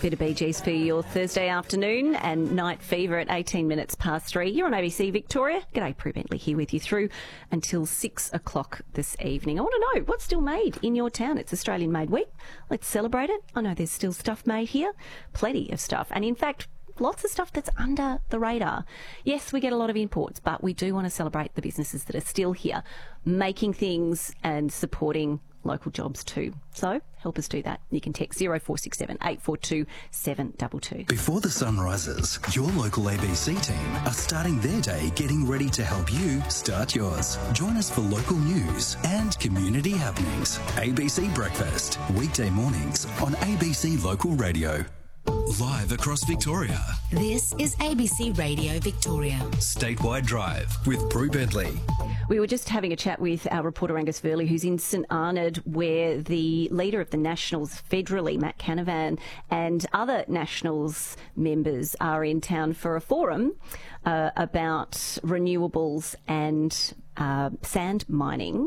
Bit of Bee Gees for your Thursday afternoon and Night Fever at 18 minutes past 3. You're on ABC Victoria. G'day, Prue Bentley here with you through until 6 o'clock this evening. I want to know what's still made in your town. It's Australian Made Week. Let's celebrate it. I know there's still stuff made here. Plenty of stuff. And in fact, lots of stuff that's under the radar. Yes, we get a lot of imports, but we do want to celebrate the businesses that are still here, making things and supporting local jobs too. So help us do that. You can text 0467 842 722. Before the sun rises, your local ABC team are starting their day getting ready to help you start yours. Join us for local news and community happenings. ABC Breakfast, weekday mornings on ABC Local Radio. Live across Victoria. This is ABC Radio Victoria. Statewide Drive with Prue Bentley. We were just having a chat with our reporter Angus Verley, who's in St Arnaud, where the leader of the Nationals federally, Matt Canavan, and other Nationals members are in town for a forum about renewables and sand mining.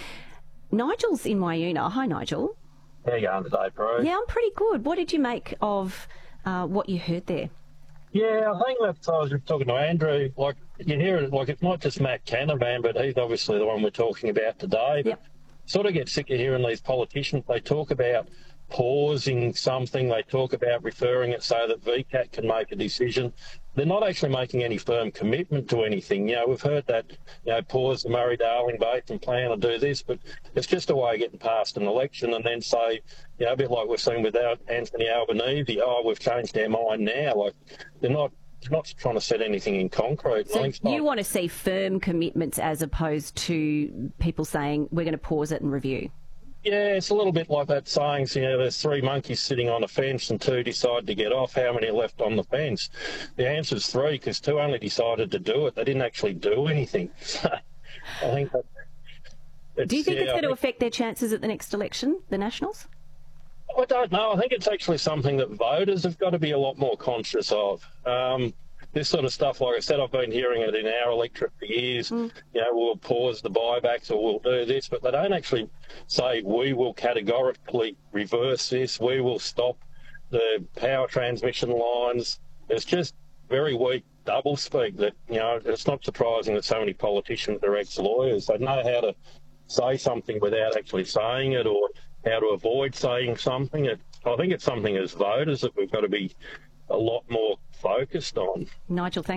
Nigel's in Wayuna. Hi, Nigel. How are you going today, Pro? Yeah, I'm pretty good. What did you make of what you heard there? Yeah, I think that's, I was talking to Andrew, like, you hear it, like, it's not just Matt Canavan, but he's obviously the one we're talking about today. Yep. Sort of get sick of hearing these politicians. They talk about pausing something. They talk about referring it so that VCAT can make a decision. They're not actually making any firm commitment to anything. You know, we've heard that, you know, pause the Murray-Darling Basin plan to do this, but it's just a way of getting past an election and then say, you know, a bit like we've seen with Anthony Albanese, oh, we've changed our mind now. Like, they're not trying to set anything in concrete. So you want to see firm commitments as opposed to people saying, we're going to pause it and review? Yeah, it's a little bit like that saying, you know, there's 3 monkeys sitting on a fence and 2 decide to get off. How many are left on the fence? The answer's 3, because 2 only decided to do it. They didn't actually do anything. So I think that... Do you think it's going to affect their chances at the next election, the Nationals? I don't know. I think it's actually something that voters have got to be a lot more conscious of. This sort of stuff, like I said, I've been hearing it in our electorate for years. You know, we'll pause the buybacks or we'll do this, but they don't actually say we will categorically reverse this, we will stop the power transmission lines. It's just very weak doublespeak that, you know, it's not surprising that so many politicians are ex-lawyers. They know how to say something without actually saying it or how to avoid saying something. I think it's something as voters that we've got to be a lot more focused on. Nigel, thanks.